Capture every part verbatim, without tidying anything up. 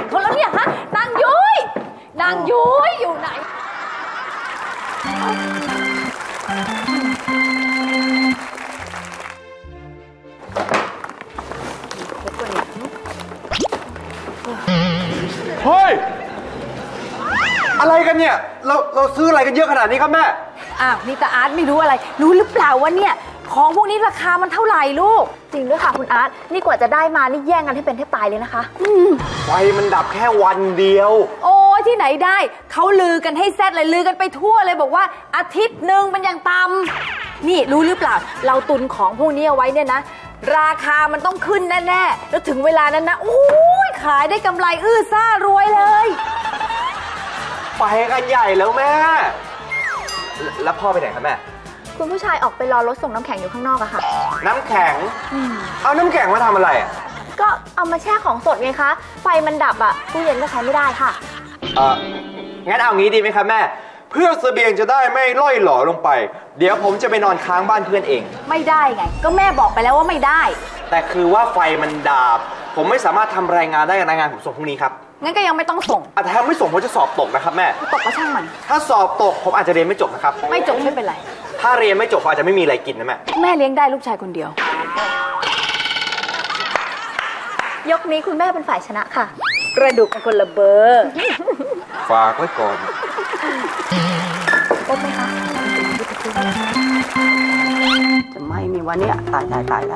เขาแล้วเนี่ยฮะนางยุ้ยนางยุ้ยอยู่ไหนเฮ้ยอะไรกันเนี่ยเราเราซื้ออะไรกันเยอะขนาดนี้ครับแม่อ้าวนี่ตาอาร์ตไม่รู้อะไรรู้หรือเปล่าว่าเนี่ยของพวกนี้ราคามันเท่าไหร่ลูกจริงด้วยค่ะคุณอาร์ตนี่กว่าจะได้มานี่แย่งกันให้เป็นให้ตายเลยนะคะไฟมันดับแค่วันเดียวโอ้ที่ไหนได้เขาลือกันให้แซดเลยลือกันไปทั่วเลยบอกว่าอาทิตย์หนึ่งมันยังต่ำนี่รู้หรือเปล่าเราตุนของพวกนี้เอาไว้เนี่ยนะราคามันต้องขึ้นแน่ๆแล้วถึงเวลานั้นนะโอ้ยขายได้กำไรอื้อซ่ารวยเลยไปกันใหญ่แล้วแม่แล้วพ่อไปไหนครับแม่คุณผู้ชายออกไปรอรถส่งน้ำแข็งอยู่ข้างนอกอะค่ะน้ำแข็งเอาน้ำแข็งมาทำอะไรอะก็เอามาแช่ของสดไงคะไฟมันดับอะตู้เย็นก็ใช้ไม่ได้ค่ะเอองั้นเอางี้ดีไหมครับแม่เพื่อเสบียงจะได้ไม่ล่อยหล่อลงไปเดี๋ยวผมจะไปนอนค้างบ้านเพื่อนเองไม่ได้ไงก็แม่บอกไปแล้วว่าไม่ได้แต่คือว่าไฟมันดับผมไม่สามารถทำรายงานได้กับรายงานผมส่งพรุ่งนี้ครับงั้นก็ยังไม่ต้องส่งแต่ถ้าไม่ส่งผมจะสอบตกนะครับแม่ตกก็ช่างมันถ้าสอบตกผมอาจจะเรียนไม่จบนะครับไม่จบไม่เป็นไรถ้าเรียนไม่จบอาจจะไม่มีอะไรกินนะแม่แม่เลี้ยงได้ลูกชายคนเดียวยกนี้คุณแม่เป็นฝ่ายชนะค่ะกระดูกเป็นคนละเบอร์ฝากไว้ก่อนครบไหมคะจะไม่มีวันนี้ตายตายตายแล้ว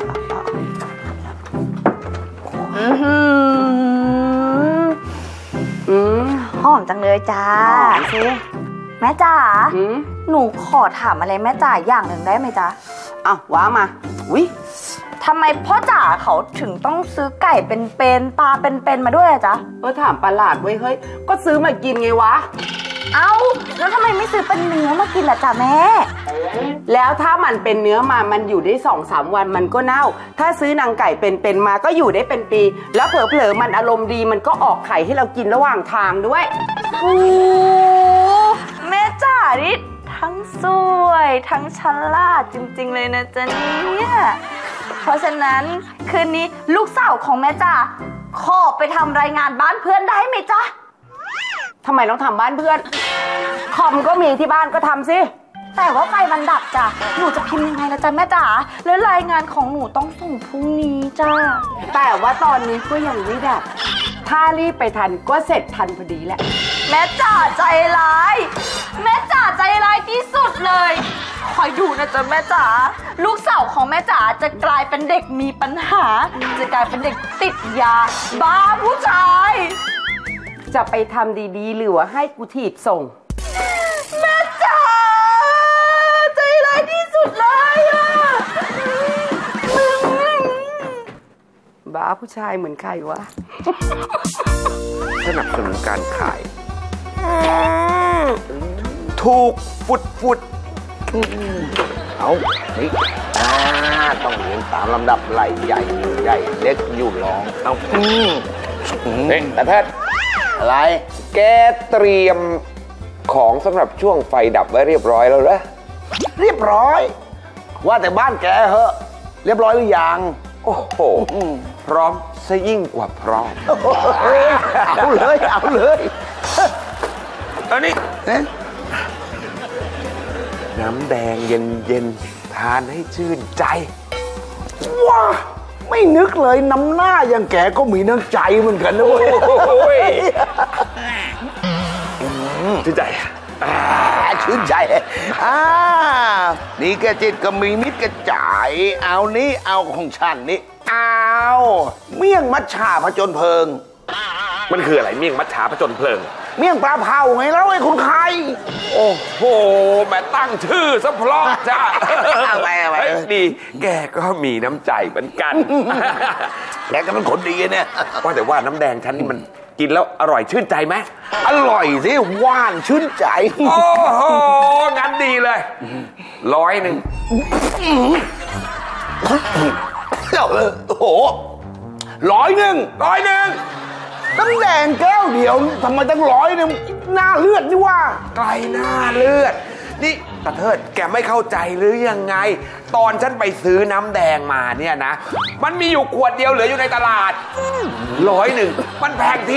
อือหืออืมหอมจังเลยจ้าสิแม่จ๋าหนูขอถามอะไรแม่จ๋าอย่างหนึ่งได้ไหมจ๊ะอ้าวว้ามาวิทำไมพ่อจ๋าเขาถึงต้องซื้อไก่เป็นๆปลาเป็นๆมาด้วยอะจ๊ะเออถามประหลาดเว้ยเฮ้ยก็ซื้อมากินไงวะเอ้าแล้วทำไมไม่ซื้อเป็นเนื้อมากินล่ะจ๊ะแม่แล้วถ้ามันเป็นเนื้อมามันอยู่ได้สองสามวันมันก็เน่าถ้าซื้อนางไก่เป็นๆมาก็อยู่ได้เป็นปีแล้วเผลอๆมันอารมณ์ดีมันก็ออกไข่ให้เรากินระหว่างทางด้วยโอ้แม่จ๋านี่ทั้งสวยทั้งฉลาดจริงๆเลยนะจ๊ะเนี่ยเพราะฉะนั้นคืนนี้ลูกสาวของแม่จ๋าขอไปทำรายงานบ้านเพื่อนได้ไหมจ๊ะทำไมต้องทำบ้านเพื่อนคอมก็มีที่บ้านก็ทำสิแต่ว่าไฟมันดับจ้ะหนูจะพิมพ์ยังไงล่ะจ๊ะแม่จ๋าแล้วรายงานของหนูต้องส่งพรุ่งนี้จ้าแต่ว่าตอนนี้ก็ยังไม่ดับถ้ารีบไปทันก็เสร็จทันพอดีแหละแม่จ๋าใจร้ายแม่จ๋าใจร้ายที่สุดเลยคอยดูนะจ๊ะแม่จ๋าลูกสาวของแม่จ๋าจะกลายเป็นเด็กมีปัญหาจะกลายเป็นเด็กติดยาบ้าผู้ชายจะไปทำดีๆหรือว่าให้กูถีบส่งแม่จ๋าใจร้ายที่สุดเลยอ่ะบ้าผู้ชายเหมือนใครวะสนับสนุนการขายถูกฟุดฟุดเอานี่อ่าต้องเรียงตามลำดับไหลใหญ่ใหญ่เล็กอยู่รองเอาอืมเฮ้ยแต่แพทย์อะไรแกเตรียมของสำหรับช่วงไฟดับไว้เรียบร้อยแล้วเหรอเรียบร้อยว่าแต่บ้านแกเหอะเรียบร้อยหรือยังโอ้โหพร้อมซะยิ่งกว่าพร้อมเอาเลยเอาเลยอันนี้น้ำแดงเย็นๆทานให้ชื่นใจว้าไม่นึกเลยน้ำหน้าอย่างแกก็มีน้ำใจเหมือนกันนะเว้ยชื่นใจชื่นใจอ่านี่แกจิตก็มีมิตรกระจายเอานี้เอาของฉันนี่เอาเมี่ยงมัจฉาผจญเพลิงมันคืออะไรเมี่ยงมัจฉาผจญเพลิงเมี่ยงปลาเผาไงแล้วไอ้คุณใครโอ้โหแม่ตั้งชื่อซะเพราะจ้าอะไรอะไรดีแกก็มีน้ำใจเหมือนกันแกก็เป็นคนดีเนี่ยว่าแต่ว่าน้ำแดงฉันนี่มันกินแล้วอร่อยชื่นใจไหมอร่อยสิหวานชื่นใจโอ้โหงั้นดีเลยร้อยหนึ่งเจ้าเลยโอ้โหร้อยหนึ่งร้อยหนึ่งน้ำแดงแก้วเดียวทำไมตั้งร้อยเนี่ยหน้าเลือดนี่ว่าไกลหน้าเลือดนี่ตาเทิดแกไม่เข้าใจหรือยังไงตอนฉันไปซื้อน้ำแดงมาเนี่ยนะมันมีอยู่ขวดเดียวเหลืออยู่ในตลาดร้อยหนึ่งมันแพงที่